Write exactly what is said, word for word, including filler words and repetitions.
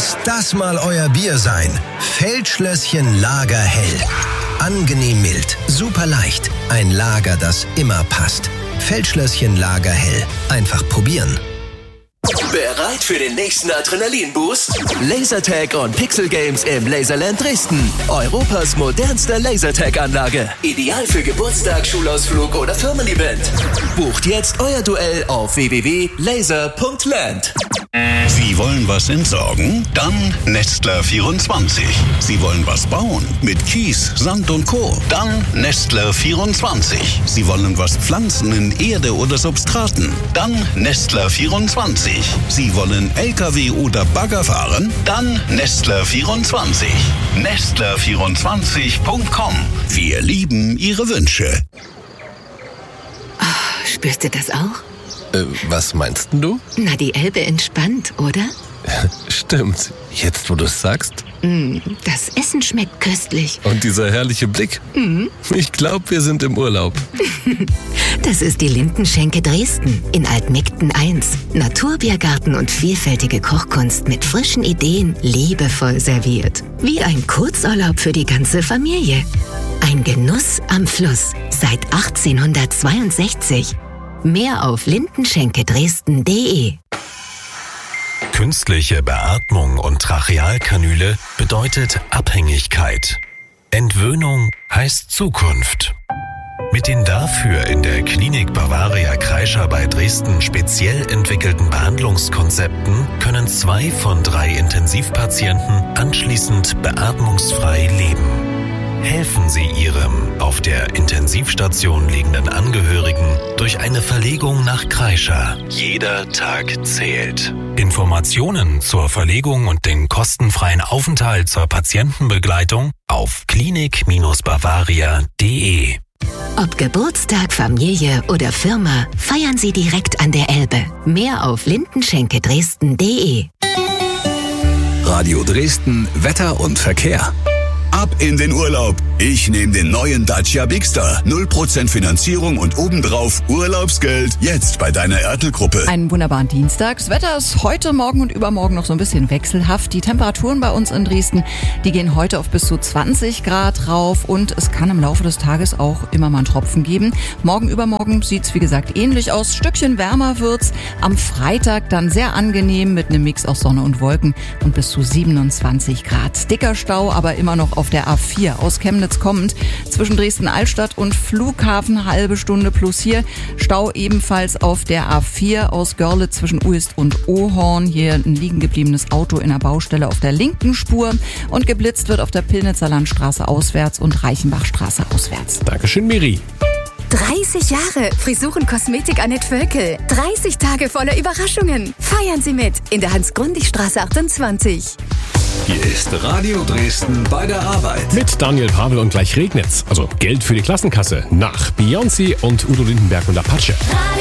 Lass das mal euer Bier sein. Feldschlösschen Lagerhell. Angenehm mild, super leicht. Ein Lager, das immer passt. Feldschlösschen Lagerhell. Einfach probieren. Bereit für den nächsten Adrenalin-Boost? Lasertag und Pixel Games im Laserland Dresden. Europas modernste Lasertag-Anlage. Ideal für Geburtstag, Schulausflug oder Firmen-Event. Bucht jetzt euer Duell auf w w w punkt laser punkt land. Sie wollen was entsorgen? Dann Nestler vierundzwanzig. Sie wollen was bauen? Mit Kies, Sand und Co. Dann Nestler vierundzwanzig. Sie wollen was pflanzen in Erde oder Substraten? Dann Nestler vierundzwanzig. Sie wollen L K W oder Bagger fahren? Dann Nestler vierundzwanzig. Nestler vierundzwanzig punkt com. Wir lieben Ihre Wünsche. Oh, spürst du das auch? Äh, was meinst denn du? Na, die Elbe entspannt, oder? Stimmt. Jetzt, wo du es sagst. Mm, das Essen schmeckt köstlich. Und dieser herrliche Blick. Mm. Ich glaube, wir sind im Urlaub. Das ist die Lindenschenke Dresden in Altmegden eins. Naturbiergarten und vielfältige Kochkunst mit frischen Ideen, liebevoll serviert. Wie ein Kurzurlaub für die ganze Familie. Ein Genuss am Fluss seit achtzehnhundertzweiundsechzig. Mehr auf lindenschenke-dresden punkt de. Künstliche Beatmung und Trachealkanüle bedeutet Abhängigkeit. Entwöhnung heißt Zukunft. Mit den dafür in der Klinik Bavaria Kreischer bei Dresden speziell entwickelten Behandlungskonzepten können zwei von drei Intensivpatienten anschließend beatmungsfrei leben. Helfen Sie Ihrem auf der Intensivstation liegenden Angehörigen durch eine Verlegung nach Kreischer. Jeder Tag zählt. Informationen zur Verlegung und den kostenfreien Aufenthalt zur Patientenbegleitung auf klinik Bavaria punkt de. Ob Geburtstag, Familie oder Firma, feiern Sie direkt an der Elbe. Mehr auf lindenschenke-dresden punkt de. Radio Dresden, Wetter und Verkehr. Ab in den Urlaub. Ich nehme den neuen Dacia Bigster. null Prozent Finanzierung und obendrauf Urlaubsgeld. Jetzt bei deiner Ertel-Gruppe. Einen wunderbaren Dienstag. Das Wetter ist heute, morgen und übermorgen noch so ein bisschen wechselhaft. Die Temperaturen bei uns in Dresden, die gehen heute auf bis zu zwanzig Grad rauf und es kann im Laufe des Tages auch immer mal einen Tropfen geben. Morgen, übermorgen sieht's wie gesagt ähnlich aus. Stückchen wärmer wird's. Am Freitag dann sehr angenehm mit einem Mix aus Sonne und Wolken und bis zu siebenundzwanzig Grad. Dicker Stau, aber immer noch auf der A vier aus Chemnitz kommend. Zwischen Dresden-Altstadt und Flughafen halbe Stunde plus hier. Stau ebenfalls auf der A vier aus Görlitz zwischen Uist und Ohorn. Hier ein liegen gebliebenes Auto in der Baustelle auf der linken Spur. Und geblitzt wird auf der Pillnitzer Landstraße auswärts und Reichenbachstraße auswärts. Dankeschön, Miri. dreißig Jahre Frisuren Kosmetik Annette Völkel. dreißig Tage voller Überraschungen. Feiern Sie mit in der Hans-Grundig-Straße achtundzwanzig. Hier ist Radio Dresden bei der Arbeit. Mit Daniel Pavel und gleich regnet's. Also Geld für die Klassenkasse nach Beyoncé und Udo Lindenberg und Apache.